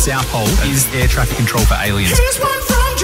South Pole is air traffic control for aliens. Here's one from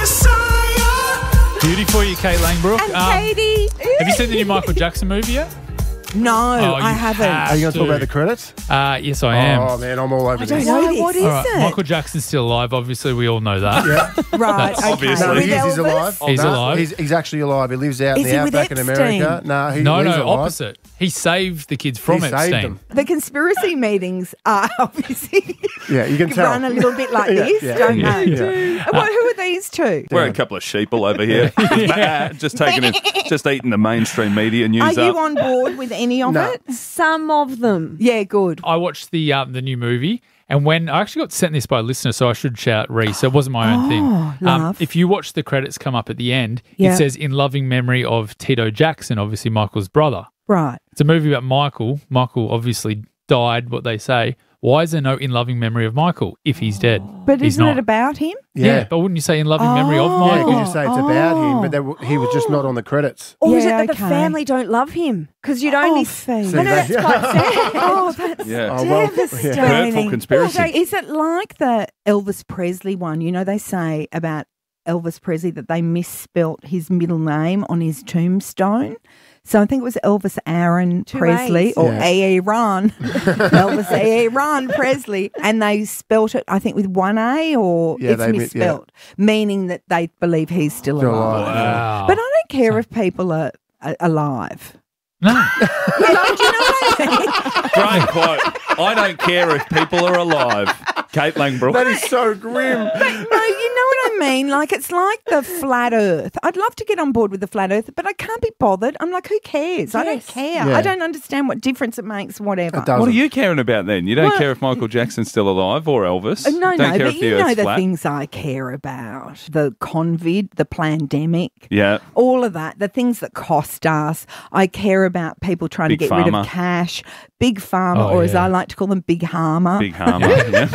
Josiah. Beauty for you, Kate Langbrook. And Katie. Have you seen the new Michael Jackson movie yet? No, I haven't. Are you going to talk about the credits? Yes, I am. Oh, man, I'm all over I don't this. know this. What is All right, it? Michael Jackson's still alive. Obviously, we all know that. Yeah. Right, okay. obviously. No, With he's Elvis? alive. He's alive. He's actually alive. He lives out in Is the he with outback in America. Epstein? No, he's No, alive. opposite. He saved the kids from He saved Epstein. them. The conspiracy meetings are obviously Yeah, you can tell. run a little bit like Yeah, this, yeah, don't yeah, they? yeah. Well, who are these two? We're a couple of sheeple over here. just eating the mainstream media news Are up. you on board with any of No. it? Some of them. Yeah, good. I watched the new movie, and when I actually got sent this by a listener, so I should shout Reese. So it wasn't my own thing. love. If you watch the credits come up at the end, Yeah. it says in loving memory of Tito Jackson, obviously Michael's brother. Right. It's a movie about Michael. Michael obviously died, what they say. Why is there no in loving memory of Michael if he's dead? But He's isn't not. it about him? Yeah, but wouldn't you say in loving memory of Yeah, Michael? because you say it's about him, but he was just not on the credits. Or is it Yeah, that the okay. family don't love him? Because you'd only... Fee. See, I know that's they- quite sad. Oh, that's Yeah. Oh, well, devastating. Hurtful conspiracy. So is it like the Elvis Presley one? You know, they say about Elvis Presley that they misspelt his middle name on his tombstone. So I think it was Elvis Aaron Two Presley A's. or Yeah. Aaron. Elvis Aaron Presley. And they spelt it, I think, with one A or Yeah, it's they misspelt, meaning that they believe he's still Still alive. alive. Wow. But I don't care if people are alive. No. Don't you know what I mean? Great quote. I don't care if people are alive. Kate Langbrook. That is so grim. No, you know what I mean? Like, it's like the flat earth. I'd love to get on board with the flat earth, but I can't be bothered. I'm like, who cares? I don't Yes. care. Yeah. I don't understand what difference it makes, whatever. It does. What are you caring about then? You don't Well- care if Michael Jackson's still alive or Elvis? No, don't care but if the you know Earth's the flat? things I care about. The COVID, the pandemic. Yeah. All of that, the things that cost us. I care about people trying Big to get rid pharma. of cash. Big pharma, Oh, or as yeah. I like to call them, big harmer. Big harmer. Yeah.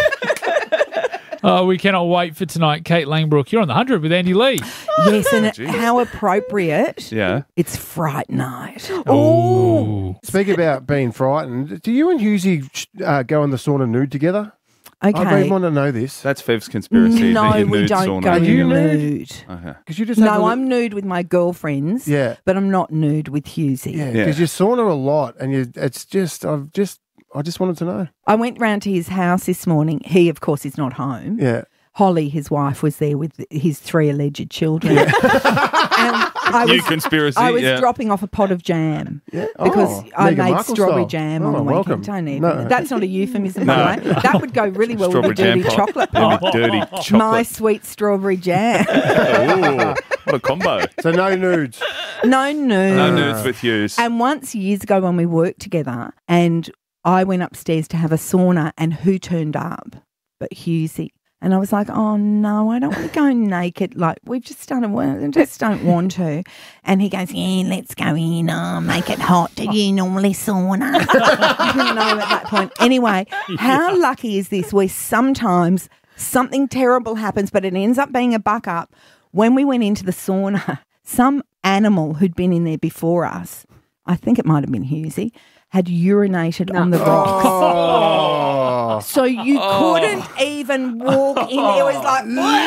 Oh, we cannot wait for tonight. Kate Langbrook, you're on the 100 with Andy Lee. Yes, and Gee. how appropriate. Yeah. It's Fright Night. Oh. Speak about being frightened. Do you and Husey go in the sauna nude together? I Okay. really want to know this. That's Fev's conspiracy. No, that you we nude don't sauna. go Are you nude. Okay. Because you just have No, a- I'm nude with my girlfriends. Yeah. But I'm not nude with Husey. Yeah, Yeah. because you sauna a lot, and I just wanted to know. I went round to his house this morning. He, of course, is not home. Yeah. Holly, his wife, was there with his 3 alleged children. And New conspiracy. I was yeah. dropping off a pot of jam Yeah. because Oh, I Meghan made Markle strawberry style. jam Oh, on the weekend. welcome. Don't even. No. That's not a euphemism, No. by the way. That would go really well Strawberry with a dirty jam pot. chocolate Yeah, pot. with dirty chocolate. My sweet strawberry jam. Ooh, what a combo. So no nudes. No nude. No nudes with Hughes. And once years ago when we worked together and I went upstairs to have a sauna and who turned up but Husey. And I was like, oh, no, I don't want to go naked. Like, we've just started work. I just don't want to. And he goes, yeah, let's go in. Make it hot. Do you normally sauna? I didn't know at that point. Anyway, how lucky is this where sometimes something terrible happens, but it ends up being a buck up. When we went into the sauna, some animal who'd been in there before us, I think it might have been Husey, had urinated on the rocks. Oh. So you couldn't even walk in there. It was like,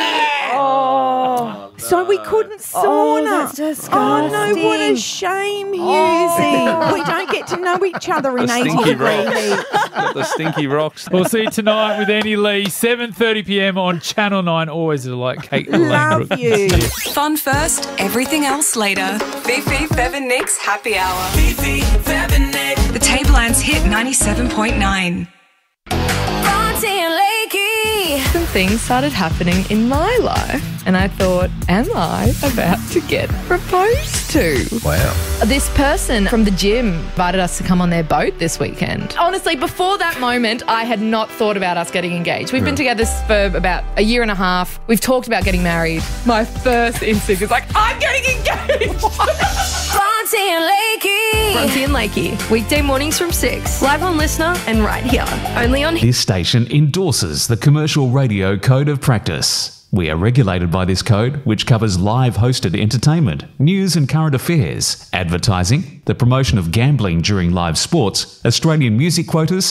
so we couldn't sauna. Oh, that's disgusting. Oh, no, what a shame, Husey. We don't get to know each other in The 80 stinky degree rocks. heat. Got the stinky rocks. We'll see you tonight with Andy Lee, 7:30 p.m. on Channel 9. Always a delight, Kate Love Langbrook. you. Fun first, everything else later. Fifi, Fev and Nick's Happy Hour. Fifi, Fev and Nick. The Tablelands hit 97.9. Bronte and Lakey. Some things started happening in my life, and I thought, am I about to get proposed to? Wow. This person from the gym invited us to come on their boat this weekend. Honestly, before that moment, I had not thought about us getting engaged. We've been together for about a year and a half. We've talked about getting married. My first instinct is like, I'm getting engaged. Bronte and Lakey. Bronte and Lakey, weekday mornings from 6, live on Listener and right here, only on This station endorses the Commercial Radio Code of Practice. We are regulated by this code, which covers live hosted entertainment, news and current affairs, advertising, the promotion of gambling during live sports, Australian music quotas,